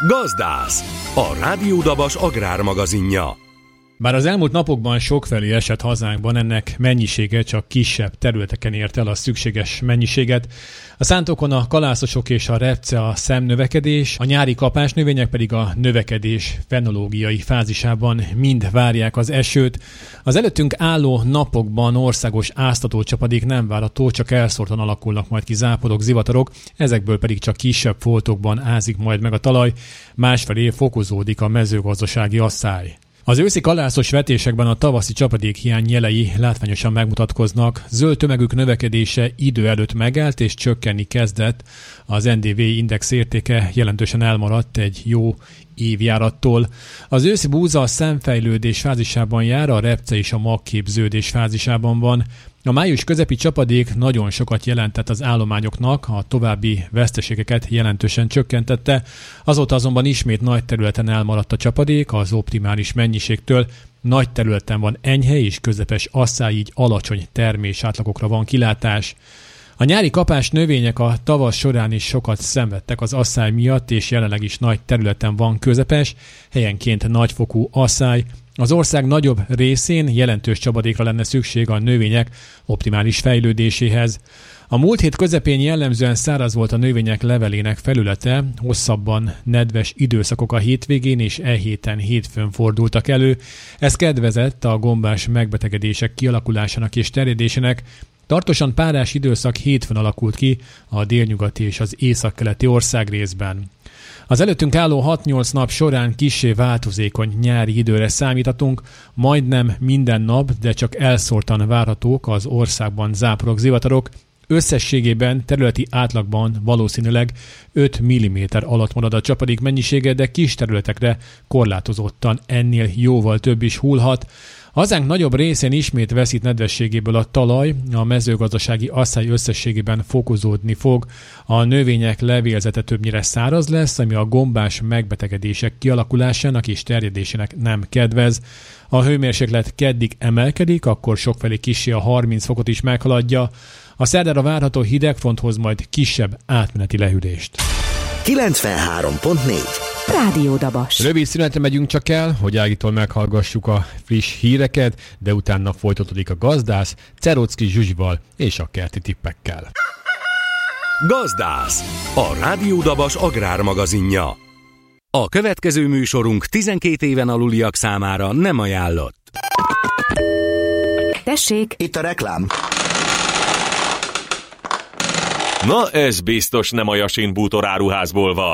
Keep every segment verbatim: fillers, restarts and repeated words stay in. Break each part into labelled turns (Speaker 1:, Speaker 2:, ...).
Speaker 1: Gazdász, a Rádió Dabas agrármagazinja.
Speaker 2: Bár az elmúlt napokban sokfelé esett hazánkban, ennek mennyisége csak kisebb területeken ért el a szükséges mennyiséget. A szántokon a kalászosok és a repce a szemnövekedés, a nyári kapásnövények pedig a növekedés fenológiai fázisában mind várják az esőt. Az előttünk álló napokban országos áztatócsapadék nem várható, csak elszórtan alakulnak majd ki záporok, zivatarok, ezekből pedig csak kisebb foltokban ázik majd meg a talaj, másfelé fokozódik a mezőgazdasági asszály. Az őszi kalászos vetésekben a tavaszi csapadékhiány jelei látványosan megmutatkoznak, zöld tömegük növekedése idő előtt megállt és csökkenni kezdett, az en dé vé index értéke jelentősen elmaradt egy jó évjárattól. Az őszi búza a szemfejlődés fázisában jár, a repce és a magképződés fázisában van. A május közepi csapadék nagyon sokat jelentett az állományoknak, a további veszteségeket jelentősen csökkentette, azóta azonban ismét nagy területen elmaradt a csapadék az optimális mennyiségtől, nagy területen van enyhe és közepes asszály, így alacsony termés átlagokra van kilátás. A nyári kapás növények a tavasz során is sokat szenvedtek az asszály miatt, és jelenleg is nagy területen van közepes, helyenként nagyfokú asszály. Az ország nagyobb részén jelentős csapadékra lenne szükség a növények optimális fejlődéséhez. A múlt hét közepén jellemzően száraz volt a növények levelének felülete, hosszabban nedves időszakok a hétvégén és e héten hétfőn fordultak elő. Ez kedvezett a gombás megbetegedések kialakulásának és terjedésének. Tartósan párás időszak hétfőn alakult ki a délnyugati és az északkeleti országrészben. Az előttünk álló hat-nyolc nap során kissé változékony nyári időre számíthatunk, majdnem minden nap, de csak elszórtan várhatók az országban záporok, zivatarok. Összességében területi átlagban valószínűleg öt milliméter alatt marad a csapadék mennyisége, de kis területekre korlátozottan ennél jóval több is hullhat. Hazánk nagyobb részén ismét veszít nedvességéből a talaj, a mezőgazdasági asszály összességében fokozódni fog, a növények levélzete többnyire száraz lesz, ami a gombás megbetegedések kialakulásának és terjedésének nem kedvez. A hőmérséklet keddig emelkedik, akkor sokfelé kissé a harminc fokot is meghaladja. A szerdára várható hidegfronthoz majd kisebb átmeneti lehűlést.
Speaker 3: kilencvenhárom pont négy
Speaker 4: Rádió Dabas.
Speaker 2: Rövid szünetre megyünk csak el, hogy Ágitól meghallgassuk a friss híreket, de utána folytatódik a Gazdász Czerocki Zsuzsival és a kerti tippekkel.
Speaker 1: Gazdász, a Rádió Dabas agrármagazinja. A következő műsorunk tizenkét éven aluliak számára nem ajánlott.
Speaker 4: Tessék!
Speaker 3: Itt a reklám.
Speaker 5: Na, ez biztos nem a Jasin bútoráruházból van.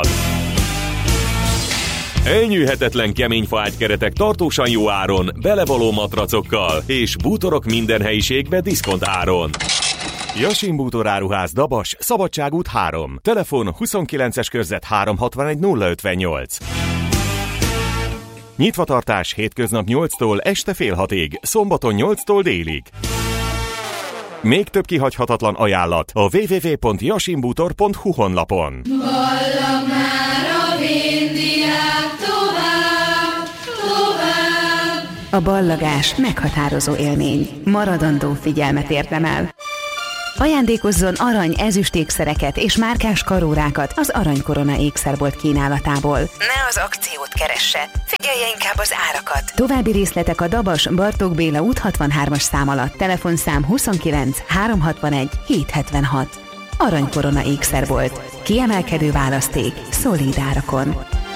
Speaker 5: Elnyűhetetlen kemény faágykeretek tartósan jó áron, belevaló matracokkal és bútorok minden helyiségbe diszkont áron. Jasin bútoráruház, Dabas, Szabadságút három. Telefon huszonkilences körzet három hatvanegy nulla ötvennyolc. Nyitvatartás hétköznap nyolctól este fél hatig, szombaton nyolctól délig. Még több kihagyhatatlan ajánlat a double-u double-u double-u pont jasinbútor pont hu honlapon.
Speaker 6: Ballag már a vindiák tovább, tovább.
Speaker 4: A ballagás meghatározó élmény. Maradandó figyelmet érdemel. Ajándékozzon arany, ezüst ékszereket és márkás karórákat az Aranykorona ékszerbolt kínálatából. Ne az akciót keresse, figyelje inkább az árakat. További részletek a Dabas Bartók Béla út hatvanhármas szám alatt. Telefonszám huszonkilenc háromszázhatvanegy hétszázhetvenhat. Aranykorona ékszerbolt. Kiemelkedő választék, szolíd árakon.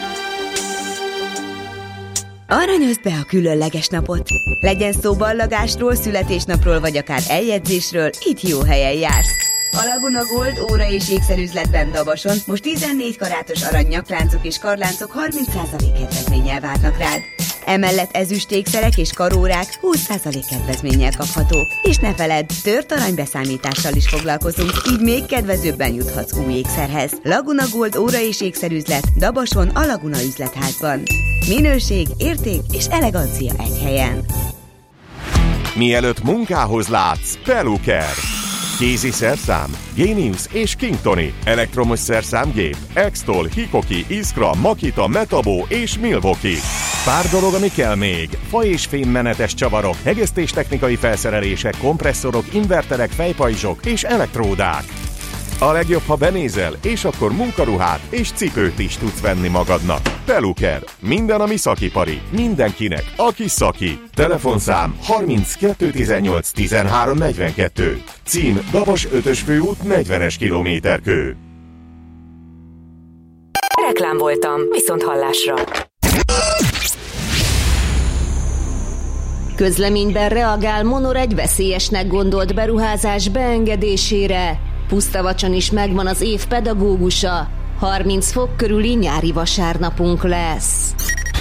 Speaker 7: Aranyozd be a különleges napot! Legyen szó ballagásról, születésnapról vagy akár eljegyzésről, itt jó helyen jársz. A Laguna Gold óra és ékszerüzletben Dabason most tizennégy karátos arany nyakláncok és karláncok harminc százalék kedvezménnyel várnak rád. Emellett ezüst ékszerek és karórák húsz százalék kedvezménnyel kaphatók. És ne feledd, tört aranybeszámítással is foglalkozunk, így még kedvezőbben juthatsz új ékszerhez. Laguna Gold óra és ékszerüzlet Dabason a Laguna üzletházban. Minőség, érték és elegancia egy helyen.
Speaker 5: Mielőtt munkához látsz, Peluker. Kézi szerszám, Genius és Kingtoni. Elektromos szerszámgép, Extol, Hikoki, Iskra, Makita, Metabo és Milwaukee. Pár dolog, ami kell még. Fa és fémmenetes csavarok, hegesztéstechnikai felszerelések, kompresszorok, inverterek, fejpajzsok és elektródák. A legjobb, ha benézel, és akkor munkaruhát és cipőt is tudsz venni magadnak. Peluker. Minden, ami szakipari. Mindenkinek, aki szaki. Telefonszám harminckettő tizennyolc tizenhárom negyvenkettő. Cím Dabas ötös főút negyvenes kilométerkő.
Speaker 8: Reklám voltam, viszont hallásra.
Speaker 9: Közleményben reagál Monor egy veszélyesnek gondolt beruházás beengedésére. Pusztavacson is megvan az év pedagógusa. harminc fok körüli nyári vasárnapunk lesz.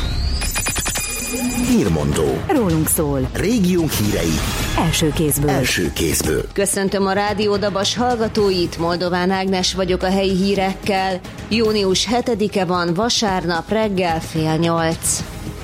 Speaker 3: Hírmondó.
Speaker 4: Rólunk szól.
Speaker 3: Régiónk hírei.
Speaker 4: Első kézből.
Speaker 3: Első kézből.
Speaker 9: Köszöntöm a Rádió Dabas hallgatóit, Moldován Ágnes vagyok a helyi hírekkel. Június hetedike van, vasárnap reggel fél nyolc.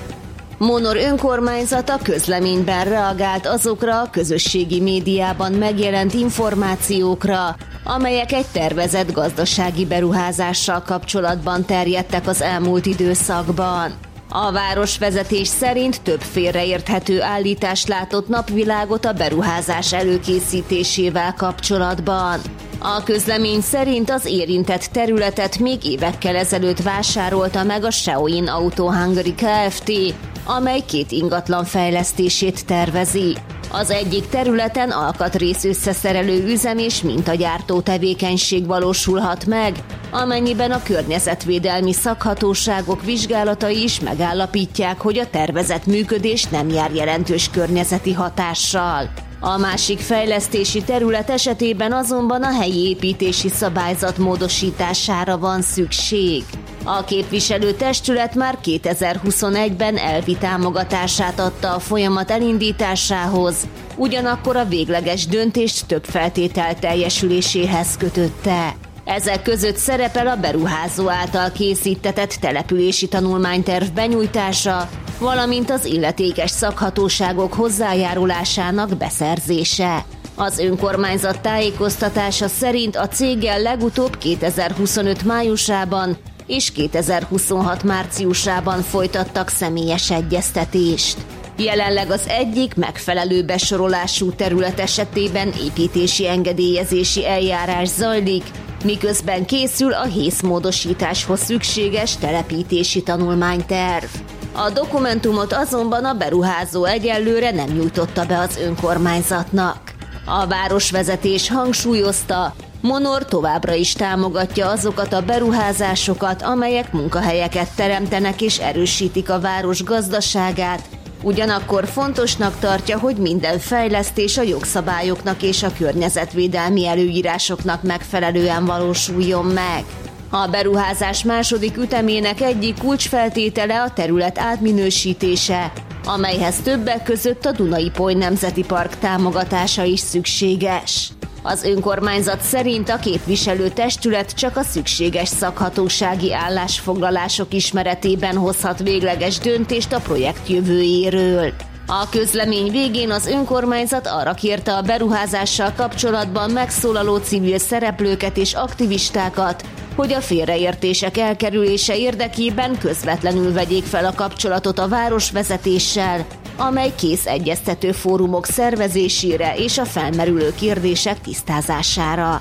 Speaker 9: Monor önkormányzata közleményben reagált azokra a közösségi médiában megjelent információkra, amelyek egy tervezett gazdasági beruházással kapcsolatban terjedtek az elmúlt időszakban. A városvezetés szerint több félreérthető állítás látott napvilágot a beruházás előkészítésével kapcsolatban. A közlemény szerint az érintett területet még évekkel ezelőtt vásárolta meg a Shaoyin Auto Hungary Kft., amely két ingatlan fejlesztését tervezi. Az egyik területen alkatrész összeszerelő üzem és mintagyártó tevékenység valósulhat meg, amennyiben a környezetvédelmi szakhatóságok vizsgálatai is megállapítják, hogy a tervezett működés nem jár jelentős környezeti hatással. A másik fejlesztési terület esetében azonban a helyi építési szabályzat módosítására van szükség. A képviselőtestület már kétezer-huszonegyben elvi támogatását adta a folyamat elindításához, ugyanakkor a végleges döntést több feltétel teljesüléséhez kötötte. Ezek között szerepel a beruházó által készítetett települési tanulmányterv benyújtása, valamint az illetékes szakhatóságok hozzájárulásának beszerzése. Az önkormányzat tájékoztatása szerint a céggel legutóbb kétezer-huszonöt májusában és kétezer-huszonhat márciusában folytattak személyes egyeztetést. Jelenleg az egyik megfelelő besorolású terület esetében építési engedélyezési eljárás zajlik, miközben készül a hészmódosításhoz szükséges telepítési tanulmányterv. A dokumentumot azonban a beruházó egyelőre nem nyújtotta be az önkormányzatnak. A városvezetés hangsúlyozta, Monor továbbra is támogatja azokat a beruházásokat, amelyek munkahelyeket teremtenek és erősítik a város gazdaságát, ugyanakkor fontosnak tartja, hogy minden fejlesztés a jogszabályoknak és a környezetvédelmi előírásoknak megfelelően valósuljon meg. A beruházás második ütemének egyik kulcsfeltétele a terület átminősítése, amelyhez többek között a Dunai-Poly Nemzeti Park támogatása is szükséges. Az önkormányzat szerint a képviselőtestület csak a szükséges szakhatósági állásfoglalások ismeretében hozhat végleges döntést a projekt jövőjéről. A közlemény végén az önkormányzat arra kérte a beruházással kapcsolatban megszólaló civil szereplőket és aktivistákat, hogy a félreértések elkerülése érdekében közvetlenül vegyék fel a kapcsolatot a városvezetéssel, amely kész egyeztető fórumok szervezésére és a felmerülő kérdések tisztázására.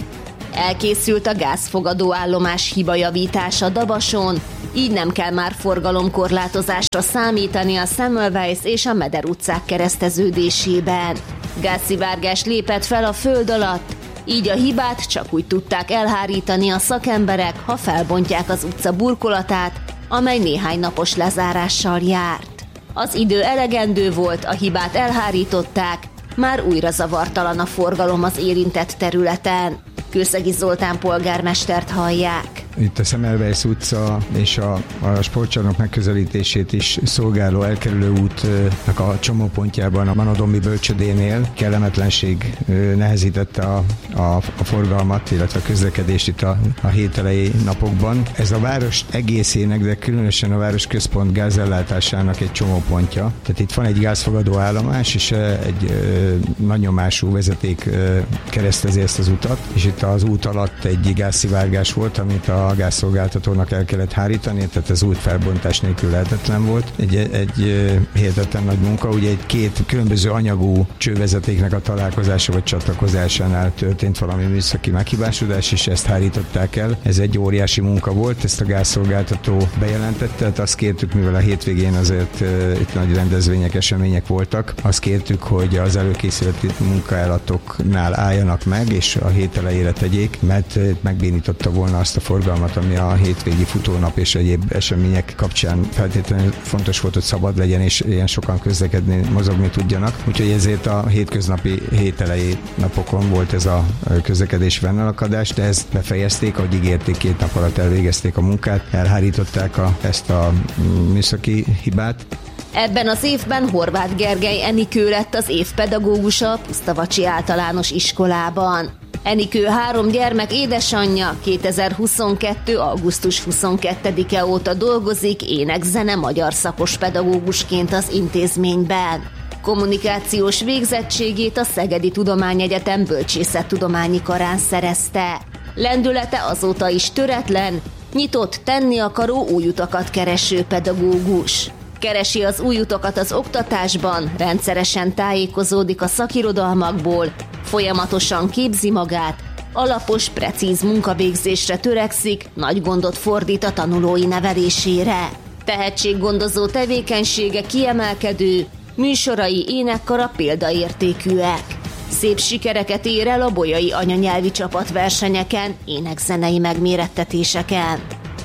Speaker 9: Elkészült a gázfogadó állomás hibajavítása Dabason, így nem kell már forgalomkorlátozásra számítani a Semmelweis és a Meder utcák kereszteződésében. Gázszivárgás lépett fel a föld alatt, így a hibát csak úgy tudták elhárítani a szakemberek, ha felbontják az utca burkolatát, amely néhány napos lezárással járt. Az idő elegendő volt, a hibát elhárították, már újra zavartalan a forgalom az érintett területen. Kőszegi Zoltán polgármestert hallják.
Speaker 10: Itt a Semmelweis utca és a, a sportcsarnok megközelítését is szolgáló elkerülő útnak a csomópontjában, a Manadombi bölcsödénél kellemetlenség nehezítette a, a, a forgalmat, illetve a közlekedést itt a, a hét elejé napokban. Ez a város egészének, de különösen a város központ gázellátásának egy csomópontja. Tehát itt van egy gázfogadó állomás, és egy nagy nyomású vezeték keresztezi ezt az utat, és itt az út alatt egy gázszivárgás volt, amit a a gázszolgáltatónak el kellett hárítani, tehát az út felbontás nélkül lehetetlen volt. Egy, egy hihetetlen nagy munka, ugye egy két különböző anyagú csővezetéknek a találkozása vagy csatlakozásánál történt valami műszaki meghibásodás, és ezt hárították el. Ez egy óriási munka volt, ezt a gázszolgáltató bejelentette, tehát azt kértük, mivel a hétvégén azért uh, itt nagy rendezvények, események voltak, azt kértük, hogy az előkészületi munkálatoknál álljanak meg, és a hét elejére tegyék, mert uh, megbénította volna azt a forgalmat, ami a hétvégi futónap és egyéb események kapcsán feltétlenül fontos volt, hogy szabad legyen, és ilyen sokan közlekedni, mozogni tudjanak. Úgyhogy ezért a hétköznapi hét elejé napokon volt ez a közlekedési fennakadás, de ezt befejezték, ahogy ígérték, két nap alatt elvégezték a munkát, elhárították a, ezt a műszaki hibát.
Speaker 9: Ebben az évben Horváth Gergely Enikő lett az év pedagógusa a Pusztavacsi Általános Iskolában. Enikő három gyermek édesanyja, kétezer-huszonkettő. augusztus huszonkettedike óta dolgozik ének-zene magyar szakos pedagógusként az intézményben. Kommunikációs végzettségét a Szegedi Tudományegyetem Bölcsészettudományi Karán szerezte. Lendülete azóta is töretlen, nyitott, tenni akaró új utakat kereső pedagógus. Keresi az új utakat az oktatásban, rendszeresen tájékozódik a szakirodalmakból, folyamatosan képzi magát, alapos, precíz munkavégzésre törekszik, nagy gondot fordít a tanulói nevelésére. Tehetséggondozó tevékenysége kiemelkedő, műsorai énekkara példaértékűek. Szép sikereket ér el a bolyai anyanyelvi csapatversenyeken, énekzenei megmérettetéseken.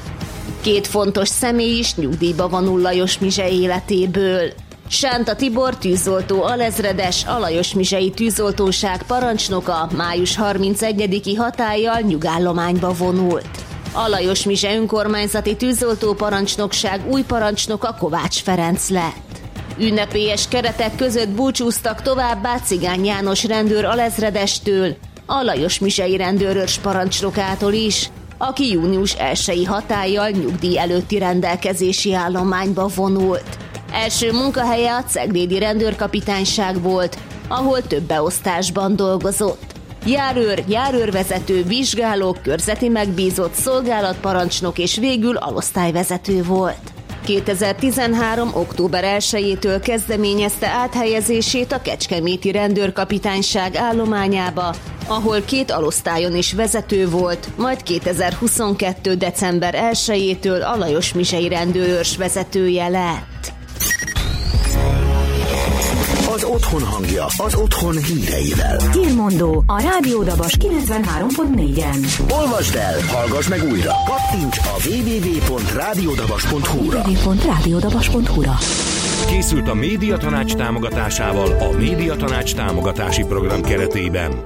Speaker 9: Két fontos személy is nyugdíjba vonul Lajos Mizse életéből. Sánta Tibor tűzoltó alezredes, a Lajos Mizsei tűzoltóság parancsnoka május harmincegyediki hatállyal nyugállományba vonult. A Lajos Mizse önkormányzati tűzoltó parancsnokság új parancsnoka Kovács Ferenc lett. Ünnepélyes keretek között búcsúztak továbbá Cigány János rendőr alezredestől, a Lajos Mizsei rendőrőrs parancsnokától is, aki június elsejei hatállyal nyugdíj előtti rendelkezési állományba vonult. Első munkahelye a Ceglédi rendőrkapitányság volt, ahol több beosztásban dolgozott. Járőr, járőrvezető, vizsgáló, körzeti megbízott, szolgálatparancsnok és végül alosztályvezető volt. kétezer-tizenhárom. október elsejétől kezdeményezte áthelyezését a Kecskeméti rendőrkapitányság állományába, ahol két alosztályon is vezető volt, majd kétezer-huszonkettő. december elsejétől a Lajos Mizsei rendőrőrs vezetője lett.
Speaker 3: Az otthon hangja, az otthon híreivel.
Speaker 4: Hírmondó a Rádió Dabas kilencvenhárom pont négyen.
Speaker 3: Olvasd el, hallgass meg újra. Kattints a double-u double-u double-u pont rádiódabas pont hu-ra.
Speaker 4: double-u double-u double-u pont rádiódabas pont hu-ra.
Speaker 1: Készült a Médiatanács támogatásával a Médiatanács támogatási program keretében.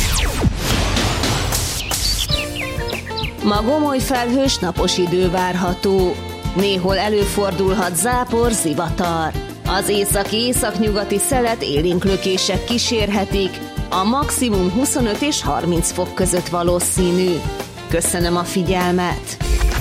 Speaker 9: Ma gomoly felhős napos idő várható. Néhol előfordulhat zápor, zivatar. Az északi-északnyugati szelet élénklökések kísérhetik, a maximum huszonöt és harminc fok között valószínű. Köszönöm a figyelmet!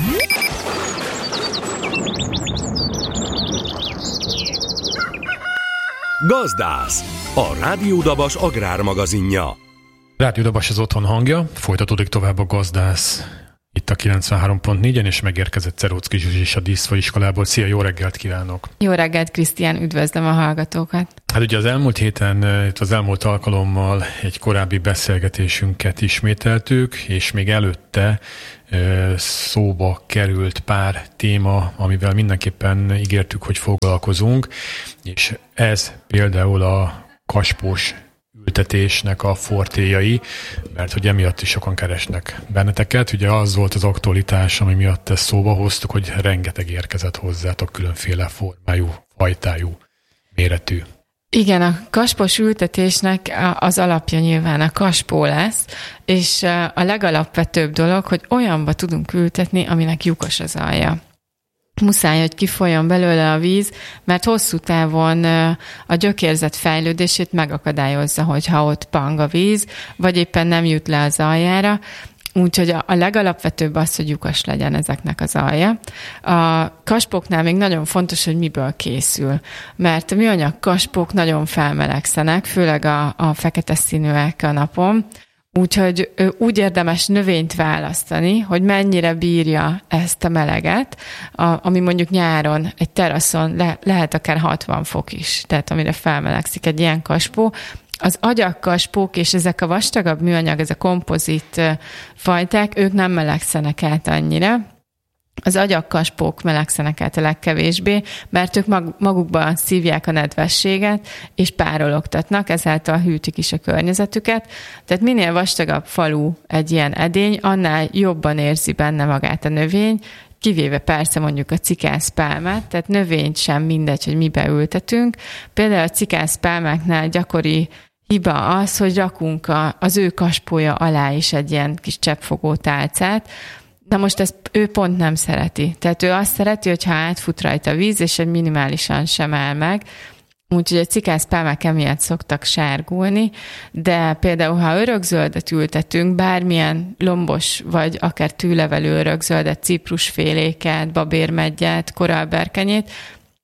Speaker 1: Gazdász, a Rádió Dabas agrármagazinja.
Speaker 2: Rádió Dabas az otthon hangja, folytatódik tovább a Gazdász. Itt a kilencvenhárom pont négyen, és megérkezett Ceróczki Zsuzsi is a díszfaiskolából. Szia, jó reggelt kívánok!
Speaker 11: Jó reggelt, Krisztián, üdvözlöm a hallgatókat! Hát
Speaker 2: ugye az elmúlt héten, itt az elmúlt alkalommal egy korábbi beszélgetésünket ismételtük, és még előtte szóba került pár téma, amivel mindenképpen ígértük, hogy foglalkozunk, és ez például a kaspós ültetésnek a fortéjai, mert hogy emiatt is sokan keresnek benneteket. Ugye az volt az aktualitás, ami miatt ezt szóba hoztuk, hogy rengeteg érkezett hozzátok különféle formájú, fajtájú, méretű.
Speaker 11: Igen, a kaspós ültetésnek az alapja nyilván a kaspó lesz, és a legalapvetőbb dolog, hogy olyanba tudunk ültetni, aminek lyukas az alja. Muszáj, hogy kifolyjon belőle a víz, mert hosszú távon a gyökérzet fejlődését megakadályozza, hogyha ott pang a víz, vagy éppen nem jut le az aljára. Úgyhogy a legalapvetőbb az, hogy lyukas legyen ezeknek az alja. A kaspóknál még nagyon fontos, hogy miből készül, mert a műanyag kaspók nagyon felmelegszenek, főleg a, a fekete színűek a napon, Úgyhogy úgy érdemes növényt választani, hogy mennyire bírja ezt a meleget, a, ami mondjuk nyáron egy teraszon le, lehet akár hatvan fok is, tehát amire felmelegszik egy ilyen kaspó. Az agyagkaspók és ezek a vastagabb műanyag, ez a kompozit fajták, ők nem melegszenek át annyira. Az agyagkaspók melegszenek át a legkevésbé, mert ők magukban szívják a nedvességet, és párologtatnak, ezáltal hűtik is a környezetüket. Tehát minél vastagabb falú egy ilyen edény, annál jobban érzi benne magát a növény, kivéve persze mondjuk a cikászpálmát, tehát növényt sem mindegy, hogy mibe ültetünk. Például a cikászpálmáknál gyakori hiba az, hogy rakunk a, az ő kaspója alá is egy ilyen kis cseppfogó tálcát. Na most ezt ő pont nem szereti. Tehát ő azt szereti, hogyha átfut rajta a víz, és egy minimálisan sem áll meg. Úgyhogy a cikászpálmák emiatt szoktak sárgulni, de például, ha örökzöldet ültetünk, bármilyen lombos, vagy akár tűlevelő örökzöldet, ciprusféléket, babérmeggyet, korallberkenyét,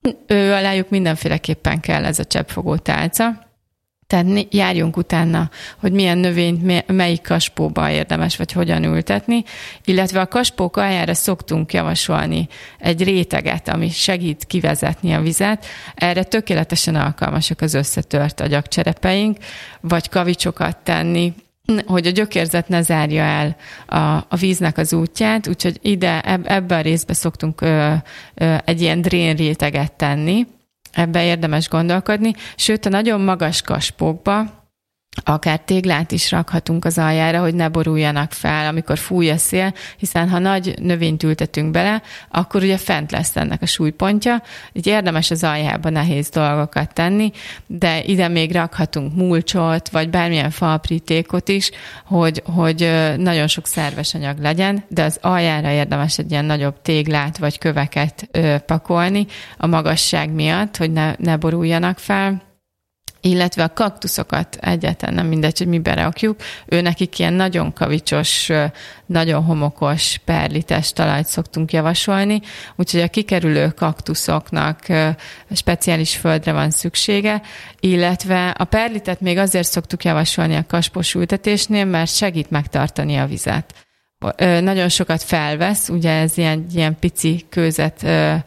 Speaker 11: ő alájuk mindenféleképpen kell ez a cseppfogó tálca. Tehát járjunk utána, hogy milyen növényt melyik kaspóba érdemes, vagy hogyan ültetni, illetve a kaspók aljára szoktunk javasolni egy réteget, ami segít kivezetni a vizet. Erre tökéletesen alkalmasak az összetört agyagcserepeink, vagy kavicsokat tenni, hogy a gyökérzet ne zárja el a, a víznek az útját, úgyhogy ide, ebbe a részbe szoktunk ö, ö, egy ilyen drénréteget tenni. Ebben érdemes gondolkodni, sőt a nagyon magas kaspókba akár téglát is rakhatunk az aljára, hogy ne boruljanak fel, amikor fúj a szél, hiszen ha nagy növényt ültetünk bele, akkor ugye fent lesz ennek a súlypontja, így érdemes az aljába nehéz dolgokat tenni, de ide még rakhatunk mulcsot, vagy bármilyen faaprítékot is, hogy, hogy nagyon sok szerves anyag legyen, de az aljára érdemes egy ilyen nagyobb téglát, vagy köveket pakolni a magasság miatt, hogy ne, ne boruljanak fel, illetve a kaktuszokat egyáltalán nem mindegy, hogy mi berakjuk. Ő nekik ilyen nagyon kavicsos, nagyon homokos, perlites talajt szoktunk javasolni, úgyhogy a kikerülő kaktuszoknak speciális földre van szüksége, illetve a perlitet még azért szoktuk javasolni a kaspós ültetésnél, mert segít megtartani a vizet. Nagyon sokat felvesz, ugye ez ilyen, ilyen pici kőzet,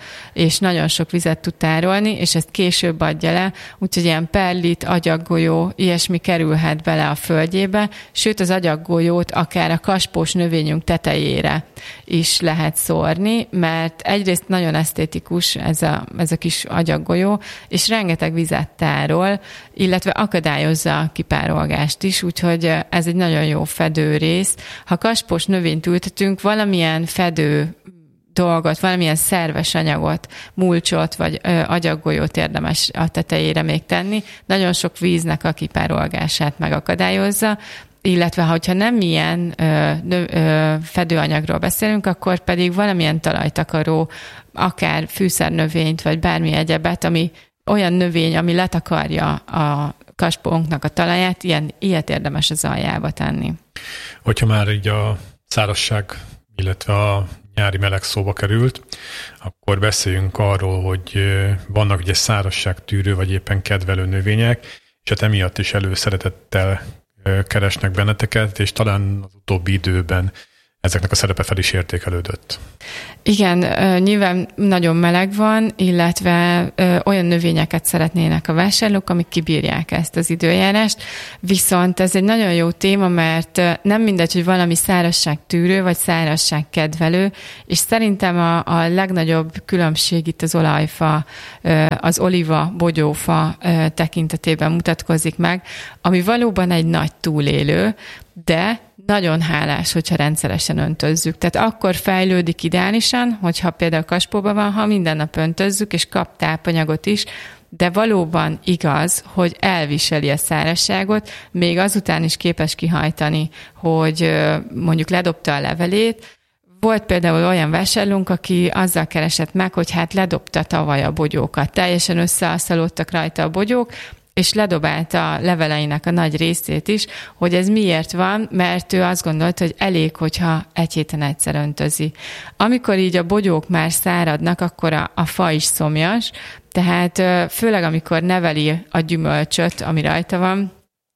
Speaker 11: és nagyon sok vizet tud tárolni, és ezt később adja le, úgyhogy ilyen perlit, agyaggolyó, ilyesmi kerülhet bele a földjébe, sőt az agyaggolyót akár a kaspós növényünk tetejére is lehet szórni, mert egyrészt nagyon esztétikus ez a, ez a kis agyaggolyó, és rengeteg vizet tárol, illetve akadályozza a kipárolgást is, úgyhogy ez egy nagyon jó fedőrész. Ha kaspós növényt ültetünk, valamilyen fedő dolgot, valamilyen szerves anyagot, mulcsot vagy ö, agyaggolyót érdemes a tetejére még tenni. Nagyon sok víznek a kipárolgását megakadályozza, illetve ha nem ilyen ö, ö, fedőanyagról beszélünk, akkor pedig valamilyen talajtakaró, akár fűszernövényt, vagy bármi egyebet, ami olyan növény, ami letakarja a kaspónknak a talaját, ilyen, ilyet érdemes az aljába tenni.
Speaker 2: Hogyha már így a szárazság, illetve a nyári meleg szóba került, akkor beszéljünk arról, hogy vannak ugye szárazságtűrő, vagy éppen kedvelő növények, és hát emiatt is előszeretettel keresnek benneteket, és talán az utóbbi időben ezeknek a szerepe fel is értékelődött.
Speaker 11: Igen, nyilván nagyon meleg van, illetve olyan növényeket szeretnének a vásárlók, amik kibírják ezt az időjárást, viszont ez egy nagyon jó téma, mert nem mindegy, hogy valami szárazságtűrő, vagy szárazságkedvelő, és szerintem a, a legnagyobb különbség itt az olajfa, az oliva, bogyófa tekintetében mutatkozik meg, ami valóban egy nagy túlélő, de nagyon hálás, hogyha rendszeresen öntözzük. Tehát akkor fejlődik ideálisan, hogyha például kaspóban van, ha minden nap öntözzük, és kap tápanyagot is, de valóban igaz, hogy elviseli a szárazságot, még azután is képes kihajtani, hogy mondjuk ledobta a levelét. Volt például olyan vásárlónk, aki azzal keresett meg, hogy hát ledobta tavaly a bogyókat. Teljesen összeasszalódtak rajta a bogyók, és ledobálta a leveleinek a nagy részét is, hogy ez miért van, mert ő azt gondolta, hogy elég, hogyha egy héten egyszer öntözi. Amikor így a bogyók már száradnak, akkor a, a fa is szomjas, tehát főleg amikor neveli a gyümölcsöt, ami rajta van,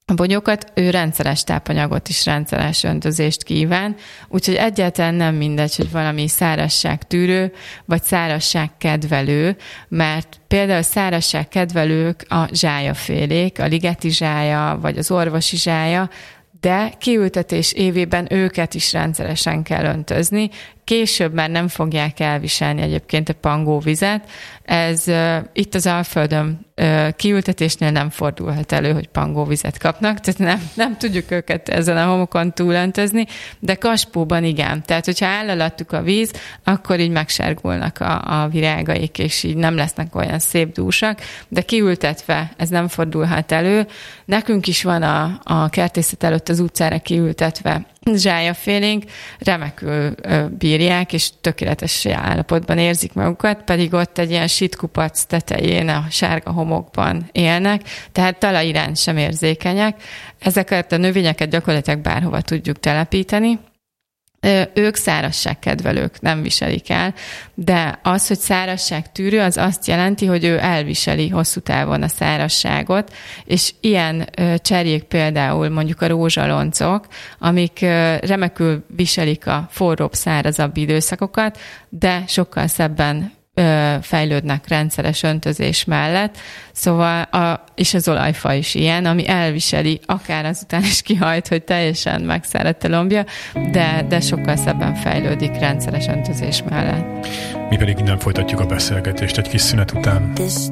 Speaker 11: a bogyókat, ő rendszeres tápanyagot is, rendszeres öntözést kíván, úgyhogy egyáltalán nem mindegy, hogy valami szárazságtűrő, vagy szárazságkedvelő, mert például szárazságkedvelők a zsályafélék, a ligeti zsálya, vagy az orvosi zsálya, de kiültetés évében őket is rendszeresen kell öntözni. Később már nem fogják elviselni egyébként a pangóvizet. Ez uh, itt az Alföldön uh, kiültetésnél nem fordulhat elő, hogy pangóvizet kapnak, tehát nem, nem tudjuk őket ezen a homokon túlöntözni, de Kaspóban igen. Tehát, hogyha áll alattuk a víz, akkor így megsárgulnak a, a virágaik, és így nem lesznek olyan szép dúsak, de kiültetve ez nem fordulhat elő. Nekünk is van a, a kertészet előtt az utcára kiültetve zsályafélénk, remekül bírják, és tökéletes állapotban érzik magukat, pedig ott egy ilyen sitkupac tetején, a sárga homokban élnek, tehát talaj iránt sem érzékenyek. Ezeket a növényeket gyakorlatilag bárhova tudjuk telepíteni. Ők szárazságkedvelők, nem viselik el, de az, hogy szárazságtűrő, az azt jelenti, hogy ő elviseli hosszú távon a szárazságot, és ilyen cserjék például mondjuk a rózsaloncok, amik remekül viselik a forróbb, szárazabb időszakokat, de sokkal szebben fejlődnek rendszeres öntözés mellett, szóval a, és az olajfa is ilyen, ami elviseli, akár azután is kihajt, hogy teljesen megszáradt a lombja, de, de sokkal szebben fejlődik rendszeres öntözés mellett.
Speaker 2: Mi pedig innen folytatjuk a beszélgetést egy kis szünet után.
Speaker 12: This